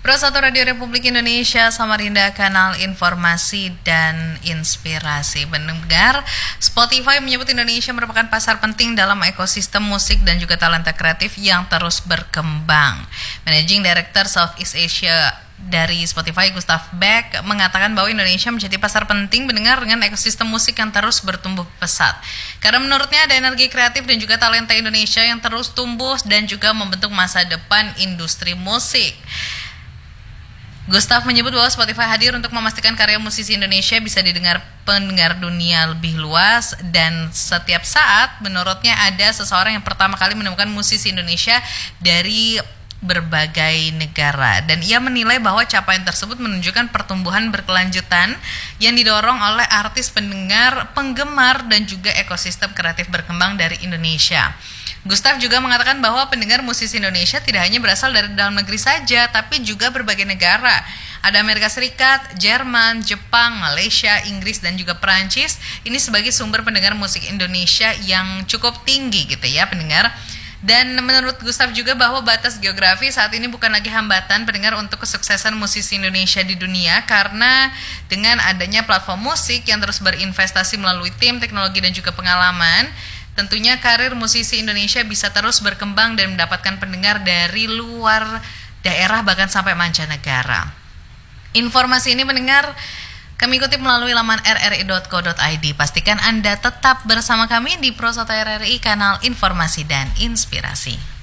Pro 1 Radio Republik Indonesia Samarinda, kanal informasi dan inspirasi. Pendengar, Spotify menyebut Indonesia merupakan pasar penting dalam ekosistem musik dan juga talenta kreatif yang terus berkembang. Managing Director Southeast Asia dari Spotify, Gustav Beck, mengatakan bahwa Indonesia menjadi pasar penting mendengar dengan ekosistem musik yang terus bertumbuh pesat. Karena menurutnya ada energi kreatif dan juga talenta Indonesia yang terus tumbuh dan juga membentuk masa depan industri musik. Gustav menyebut bahwa Spotify hadir untuk memastikan karya musisi Indonesia bisa didengar pendengar dunia lebih luas, dan setiap saat menurutnya ada seseorang yang pertama kali menemukan musisi Indonesia dari berbagai negara, dan ia menilai bahwa capaian tersebut menunjukkan pertumbuhan berkelanjutan yang didorong oleh artis, pendengar, penggemar, dan juga ekosistem kreatif berkembang dari Indonesia. Gustav juga mengatakan bahwa pendengar musisi Indonesia tidak hanya berasal dari dalam negeri saja, tapi juga berbagai negara. Ada Amerika Serikat, Jerman, Jepang, Malaysia, Inggris, dan juga Perancis. Ini sebagai sumber pendengar musik Indonesia yang cukup tinggi gitu ya pendengar. Dan menurut Gustav juga bahwa batas geografi saat ini bukan lagi hambatan pendengar untuk kesuksesan musisi Indonesia di dunia, karena dengan adanya platform musik yang terus berinvestasi melalui tim, teknologi, dan juga pengalaman, tentunya karir musisi Indonesia bisa terus berkembang dan mendapatkan pendengar dari luar daerah bahkan sampai mancanegara. Informasi ini pendengar kami kutip melalui laman rri.co.id. Pastikan Anda tetap bersama kami di Pro 1 RRI, kanal informasi dan inspirasi.